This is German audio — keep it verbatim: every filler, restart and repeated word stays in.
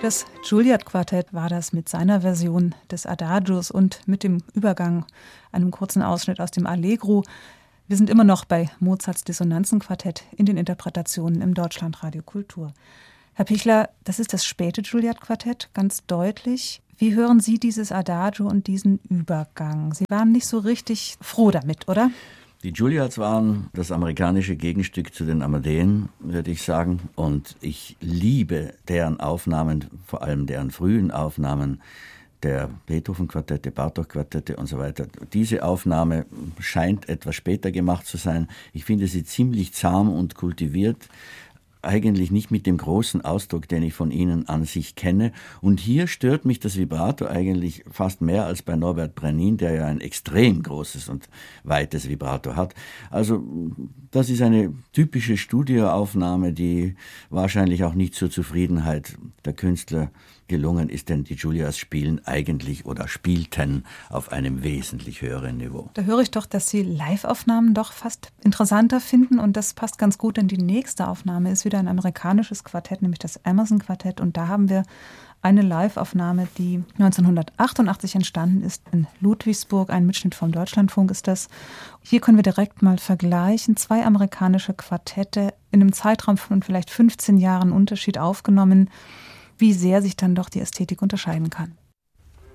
Das Juilliard-Quartett war das mit seiner Version des Adagios und mit dem Übergang, einem kurzen Ausschnitt aus dem Allegro. Wir sind immer noch bei Mozarts Dissonanzenquartett in den Interpretationen im Deutschlandradio Kultur. Herr Pichler, das ist das späte Juilliard-Quartett, ganz deutlich. Wie hören Sie dieses Adagio und diesen Übergang? Sie waren nicht so richtig froh damit, oder? Die Juilliards waren das amerikanische Gegenstück zu den Amadeen, würde ich sagen. Und ich liebe deren Aufnahmen, vor allem deren frühen Aufnahmen der Beethoven-Quartette, Bartók-Quartette und so weiter. Diese Aufnahme scheint etwas später gemacht zu sein. Ich finde sie ziemlich zahm und kultiviert. Eigentlich nicht mit dem großen Ausdruck, den ich von ihnen an sich kenne. Und hier stört mich das Vibrato eigentlich fast mehr als bei Norbert Brenin, der ja ein extrem großes und weites Vibrato hat. Also das ist eine typische Studioaufnahme, die wahrscheinlich auch nicht zur Zufriedenheit der Künstler gelungen ist, denn die Juilliards spielen eigentlich oder spielten auf einem wesentlich höheren Niveau. Da höre ich doch, dass Sie Live-Aufnahmen doch fast interessanter finden und das passt ganz gut, denn die nächste Aufnahme ist wieder ein amerikanisches Quartett, nämlich das Emerson-Quartett und da haben wir eine Live-Aufnahme, die neunzehnhundertachtundachtzig entstanden ist in Ludwigsburg, ein Mitschnitt vom Deutschlandfunk ist das. Hier können wir direkt mal vergleichen, zwei amerikanische Quartette in einem Zeitraum von vielleicht fünfzehn Jahren Unterschied aufgenommen, wie sehr sich dann doch die Ästhetik unterscheiden kann.